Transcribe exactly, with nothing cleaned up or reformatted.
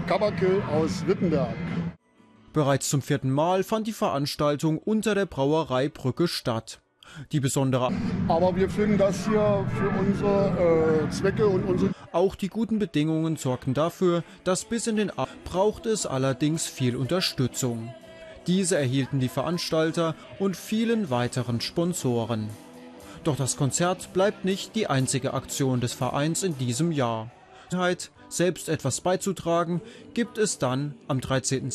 Kabakill aus Wittenberg. Bereits zum vierten Mal fand die Veranstaltung unter der Brauerei Brücke statt. Die besondere Aber wir finden das hier für unsere äh, Zwecke und unsere... Auch die guten Bedingungen sorgten dafür, dass bis in den Abend brauchte es allerdings viel Unterstützung. Diese erhielten die Veranstalter und vielen weiteren Sponsoren. Doch das Konzert bleibt nicht die einzige Aktion des Vereins in diesem Jahr. Selbst etwas beizutragen, gibt es dann am dreizehnten